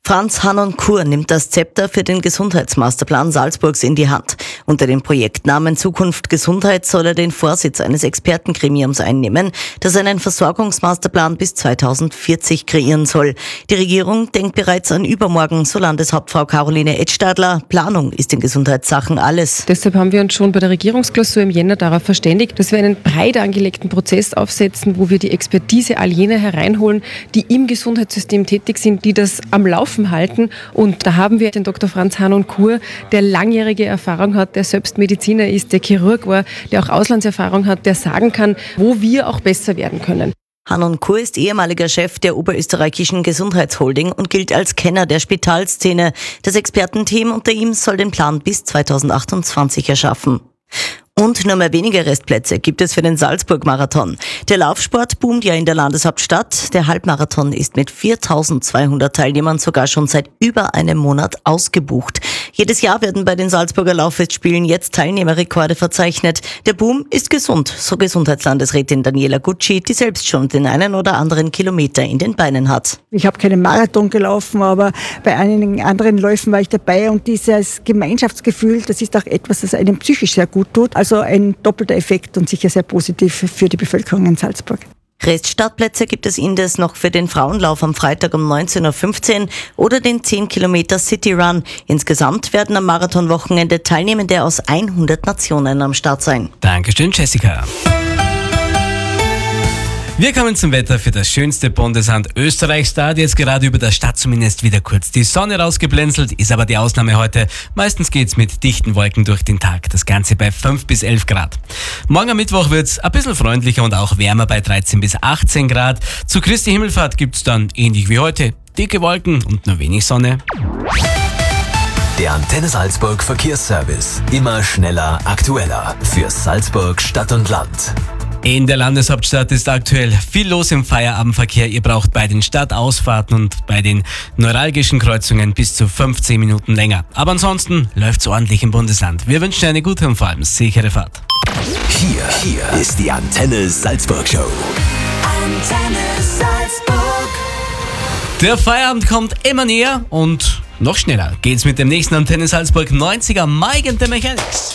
Franz Hanonkur nimmt das Zepter für den Gesundheitsmasterplan Salzburgs in die Hand. Unter dem Projektnamen Zukunft Gesundheit soll er den Vorsitz eines Expertengremiums einnehmen, das einen Versorgungsmasterplan bis 2040 kreieren soll. Die Regierung denkt bereits an übermorgen, so Landeshauptfrau Caroline Edstadler. Planung ist in Gesundheitssachen alles. Deshalb haben wir uns schon bei der Regierungsklausur im Jänner darauf verständigt, dass wir einen breit angelegten Prozess aufsetzen, wo wir die Expertise all jener hereinholen, die im Gesundheitssystem tätig sind, die das am Laufen halten. Und da haben wir den Dr. Franz Hanonkur, der langjährige Erfahrung hat, der selbst Mediziner ist, der Chirurg war, der auch Auslandserfahrung hat, der sagen kann, wo wir auch besser werden können. Hanonkur ist ehemaliger Chef der oberösterreichischen Gesundheitsholding und gilt als Kenner der Spitalszene. Das Expertenteam unter ihm soll den Plan bis 2028 erschaffen. Und nur mehr wenige Restplätze gibt es für den Salzburg-Marathon. Der Laufsport boomt ja in der Landeshauptstadt. Der Halbmarathon ist mit 4.200 Teilnehmern sogar schon seit über einem Monat ausgebucht. Jedes Jahr werden bei den Salzburger Lauffestspielen jetzt Teilnehmerrekorde verzeichnet. Der Boom ist gesund, so Gesundheitslandesrätin Daniela Gucci, die selbst schon den einen oder anderen Kilometer in den Beinen hat. Ich habe keinen Marathon gelaufen, aber bei einigen anderen Läufen war ich dabei und dieses Gemeinschaftsgefühl, das ist auch etwas, das einem psychisch sehr gut tut. Also ein doppelter Effekt und sicher sehr positiv für die Bevölkerung in Salzburg. Reststartplätze gibt es indes noch für den Frauenlauf am Freitag um 19.15 Uhr oder den 10 Kilometer City Run. Insgesamt werden am Marathonwochenende Teilnehmende aus 100 Nationen am Start sein. Dankeschön, Jessica. Wir kommen zum Wetter für das schönste Bundesland Österreichs. Da hat jetzt gerade über der Stadt zumindest wieder kurz die Sonne rausgeblinzelt, ist aber die Ausnahme heute. Meistens geht's mit dichten Wolken durch den Tag. Das Ganze bei 5 bis 11 Grad. Morgen am Mittwoch wird's ein bisschen freundlicher und auch wärmer bei 13 bis 18 Grad. Zu Christi Himmelfahrt gibt's dann ähnlich wie heute dicke Wolken und nur wenig Sonne. Der Antenne Salzburg Verkehrsservice. Immer schneller, aktueller. Für Salzburg Stadt und Land. In der Landeshauptstadt ist aktuell viel los im Feierabendverkehr. Ihr braucht bei den Stadtausfahrten und bei den neuralgischen Kreuzungen bis zu 15 Minuten länger. Aber ansonsten läuft's ordentlich im Bundesland. Wir wünschen eine gute und vor allem sichere Fahrt. Hier ist die Antenne Salzburg Show. Antenne Salzburg. Der Feierabend kommt immer näher und noch schneller geht's mit dem nächsten Antenne Salzburg 90er Mike and the Mechanics.